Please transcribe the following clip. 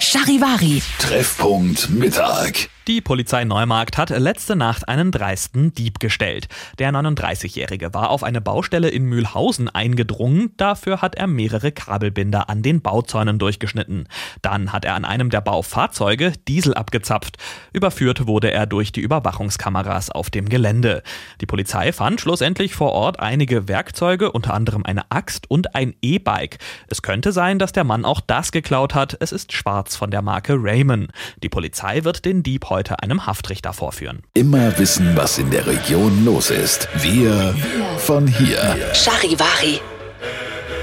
Charivari. Treffpunkt Mittag. Die Polizei Neumarkt hat letzte Nacht einen dreisten Dieb gestellt. Der 39-Jährige war auf eine Baustelle in Mühlhausen eingedrungen. Dafür hat er mehrere Kabelbinder an den Bauzäunen durchgeschnitten. Dann hat er an einem der Baufahrzeuge Diesel abgezapft. Überführt wurde er durch die Überwachungskameras auf dem Gelände. Die Polizei fand schlussendlich vor Ort einige Werkzeuge, unter anderem eine Axt und ein E-Bike. Es könnte sein, dass der Mann auch das geklaut hat. Es ist schwarz von der Marke Raymond. Die Polizei wird den Dieb heute einem Haftrichter vorführen. Immer wissen, was in der Region los ist. Wir von hier. Charivari.